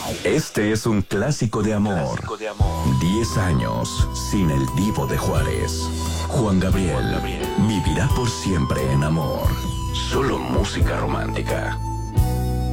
Este es un clásico de amor. 10 años sin el Divo de Juárez. Juan Gabriel vivirá por siempre en amor. Solo música romántica.